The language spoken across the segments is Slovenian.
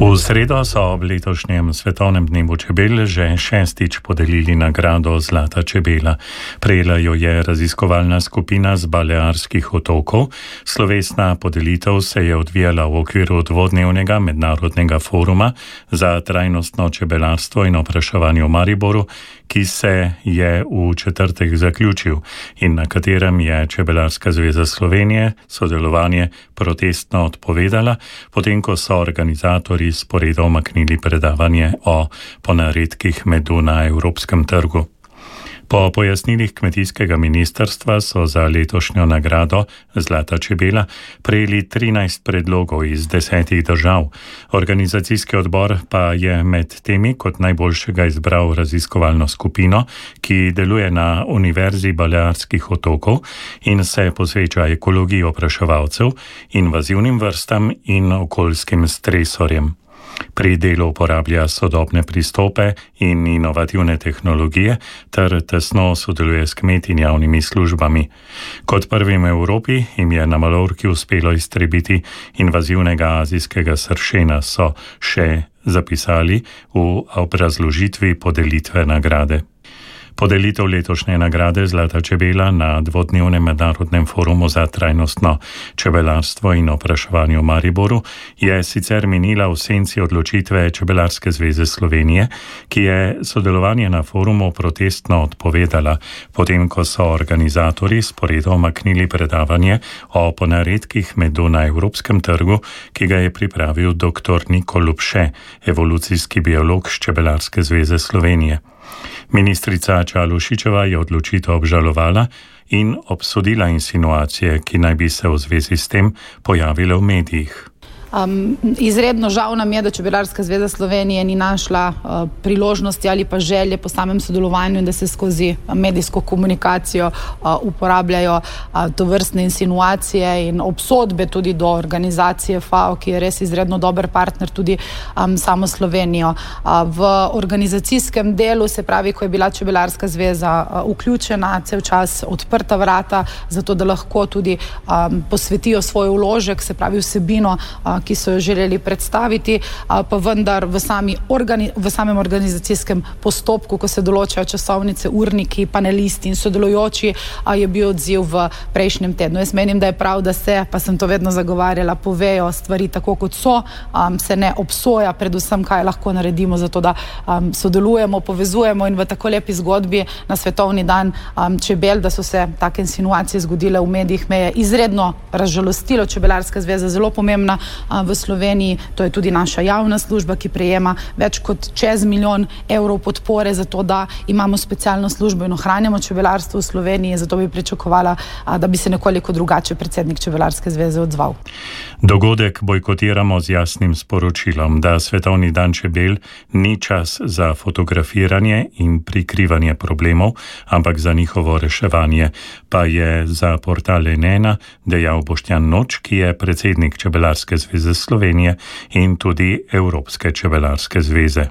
V sredo so ob letošnjem svetovnem dnevu čebel že šestič podelili nagrado Zlata čebela. Prejela jo je raziskovalna skupina z Balearskih otokov. Slovesna podelitev se je odvijala v okviru dvodnevnega mednarodnega foruma za trajnostno čebelarstvo in opraševanje v Mariboru, ki se je v četrtek zaključil in na katerem je Čebelarska zveza Slovenije sodelovanje protestno odpovedala, potem ko so organizatorji sporedno umaknili predavanje o ponaredkih medu na evropskem trgu. Po pojasnilih kmetijskega ministrstva so za letošnjo nagrado Zlata čebela prejeli 13 predlogov iz 10 držav. Organizacijski odbor pa je med temi kot najboljšega izbral raziskovalno skupino, ki deluje na Univerzi Balearskih otokov in se posveča ekologiji opraševalcev, invazivnim vrstam in okoljskim stresorjem. Pri delu uporablja sodobne pristope in inovativne tehnologije ter tesno sodeluje s kmeti in javnimi službami. Kot prvim v Evropi jim je na Malorki uspelo iztrebiti invazivnega azijskega sršena, so še zapisali v obrazložitvi podelitve nagrade. Podelitev letošnje nagrade Zlata čebela na dvodnevnem mednarodnem forumu za trajnostno čebelarstvo in opraševanje v Mariboru je sicer minila v senci odločitve Čebelarske zveze Slovenije, ki je sodelovanje na forumu protestno odpovedala, potem ko so organizatorji sporedno umaknili predavanje o ponaredkih medu na evropskem trgu, ki ga je pripravil dr. Niko Lupše, evolucijski biolog z Čebelarske zveze Slovenije. Ministrica Čalušičeva je odločitev obžalovala in obsodila insinuacije, ki naj bi se v zvezi s tem pojavile v medijih. Izredno žal nam je, da Čebelarska zveza Slovenije ni našla priložnosti ali pa želje po samem sodelovanju, da se skozi medijsko komunikacijo uporabljajo tovrstne insinuacije in obsodbe tudi do organizacije FAO, ki je res izredno dober partner tudi samo Slovenijo. V organizacijskem delu, se pravi, ko je bila Čebelarska zveza vključena, cel čas odprta vrata, zato da lahko tudi posvetijo svoj vložek, se pravi vsebino, ki so jo želeli predstaviti, pa vendar v samem organizacijskem postopku, ko se določajo časovnice, urniki, panelisti in sodelujoči, je bil odziv v prejšnjem tednu. Jaz menim, da je prav, da se, pa sem to vedno zagovarjala, povejo stvari tako, kot so, se ne obsoja, predvsem kaj lahko naredimo za to, da sodelujemo, povezujemo in v tako lepi zgodbi na svetovni dan čebel, da so se take insinuacije zgodile v medijih, me je izredno razžalostilo. Čebelarska zveza zelo pomembna v Sloveniji, to je tudi naša javna služba, ki prejema več kot čez 1 milijon evrov podpore za to, da imamo specialno službo in ohranjamo čebelarstvo v Sloveniji, zato bi pričakovala, da bi se nekoliko drugače predsednik Čebelarske zveze odzval. Dogodek bojkotiramo z jasnim sporočilom, da Svetovni dan čebel ni čas za fotografiranje in prikrivanje problemov, ampak za njihovo reševanje, pa je za portal N1 dejal Boštjan Noč, ki je predsednik Čebelarske zveze Slovenije in tudi Evropske čebelarske zveze.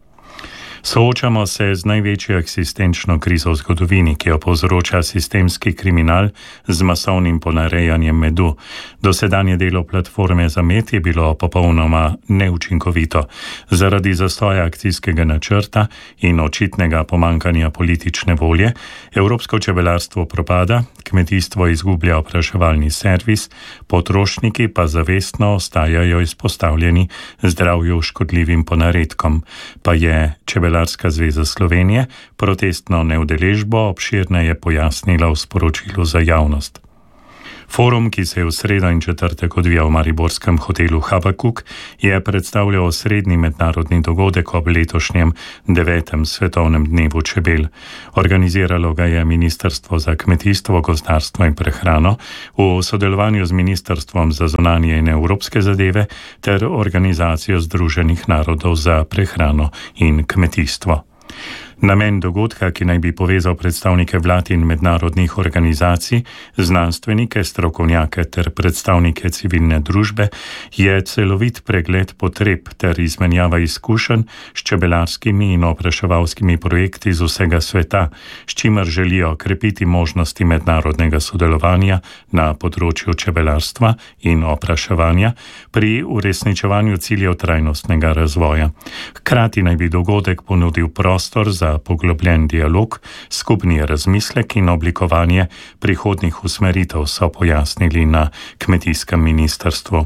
Soočamo se z največjo eksistenčno krizo v zgodovini, ki jo povzroča sistemski kriminal z masovnim ponarejanjem medu. Dosedanje delo platforme za med je bilo popolnoma neučinkovito. Zaradi zastoja akcijskega načrta in očitnega pomankanja politične volje, evropsko čebelarstvo propada, kmetijstvo izgublja opraševalni servis, potrošniki pa zavestno ostajajo izpostavljeni zdravju škodljivim ponaredkom, pa je Čebelarska zveza Slovenije protestno neudeležbo obširneje pojasnila v sporočilu za javnost. Forum, ki se je v sredo in četrtek odvijal v mariborskem hotelu Habakuk, je predstavljal osrednji mednarodni dogodek ob letošnjem 9. svetovnem dnevu čebel. Organiziralo ga je Ministrstvo za kmetijstvo, gozdarstvo in prehrano v sodelovanju z Ministrstvom za zunanje in evropske zadeve ter Organizacijo Združenih narodov za prehrano in kmetijstvo. Namen dogodka, ki naj bi povezal predstavnike vlad in mednarodnih organizacij, znanstvenike, strokovnjake ter predstavnike civilne družbe, je celovit pregled potreb ter izmenjava izkušenj s čebelarskimi in opraševalskimi projekti z vsega sveta, s čimer želijo krepiti možnosti mednarodnega sodelovanja na področju čebelarstva in opraševanja pri uresničevanju ciljev trajnostnega razvoja. Hkrati naj bi dogodek ponudil prostor za poglobljen dialog, skupni razmislek in oblikovanje prihodnjih usmeritev, so pojasnili na kmetijskem ministrstvu.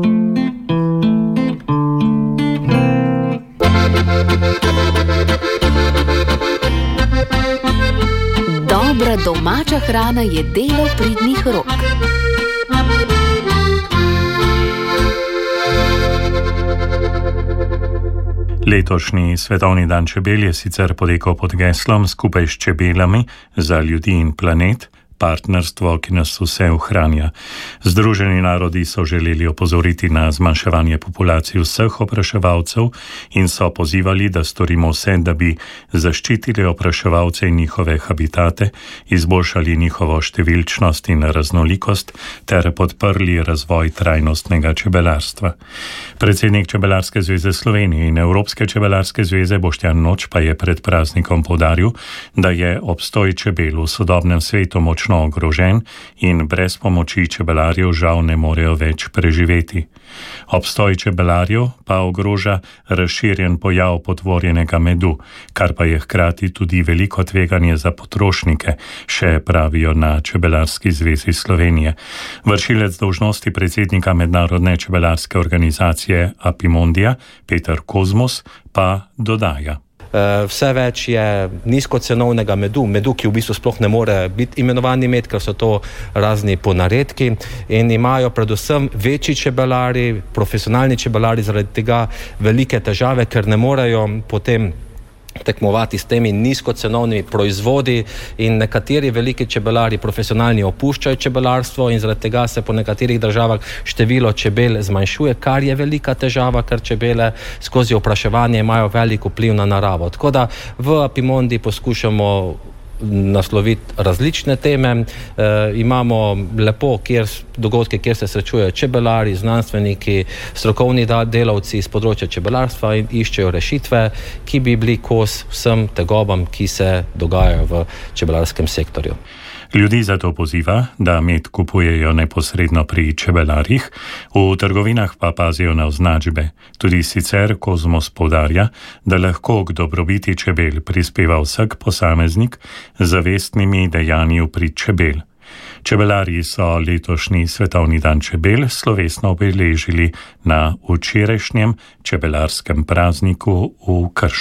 Dobra domača hrana je delo pridnih rok. Letošnji svetovni dan čebel je sicer potekal pod geslom Skupaj s čebelami za ljudi in planet, partnerstvo, ki nas vse ohranja. Združeni narodi so želeli opozoriti na zmanjševanje populacije vseh opraševalcev in so pozivali, da storimo vse, da bi zaščitili opraševalce in njihove habitate, izboljšali njihovo številčnost in raznolikost ter podprli razvoj trajnostnega čebelarstva. Predsednik Čebelarske zveze Slovenije in Evropske čebelarske zveze Boštjan Noč pa je pred praznikom poudaril, da je obstoj čebel v sodobnem svetu močno ogrožen in brez pomoči čebelarjev žal ne morejo več preživeti. Obstoj čebelarjev pa ogroža razširjen pojav potvorjenega medu, kar pa je hkrati tudi veliko tveganje za potrošnike, še pravijo na Čebelarski zvezi Slovenije. Vršilec dolžnosti predsednika Mednarodne čebelarske organizacije Apimondija, Peter Kozmus, pa dodaja. Vse več je nizkocenovnega medu, ki v bistvu sploh ne more biti imenovani med, ker so to razni ponaredki in imajo predvsem večji čebelari, profesionalni čebelari zaradi tega velike težave, ker ne morejo potem tekmovati s temi nizkocenovnimi proizvodi in nekateri veliki čebelari profesionalni opuščajo čebelarstvo in zaradi tega se po nekaterih državah število čebel zmanjšuje, kar je velika težava, ker čebele skozi opraševanje imajo velik vpliv na naravo. Tako da v Apimondi poskušamo nasloviti različne teme. Imamo lepo dogodke, kjer se srečujejo čebelari, znanstveniki, strokovni delavci iz področja čebelarstva in iščejo rešitve, ki bi bili kos vsem tegobam, ki se dogajajo v čebelarskem sektorju. Ljudi zato poziva, da med kupujejo neposredno pri čebelarjih, v trgovinah pa pazijo na označbe. Tudi sicer Kozmos poudarja, da lahko k dobrobiti čebel prispeva vsak posameznik z zavestnimi dejanji v prid čebel. Čebelarji so letošnji svetovni dan čebel slovesno obeležili na včerajšnjem čebelarskem prazniku v Krškem.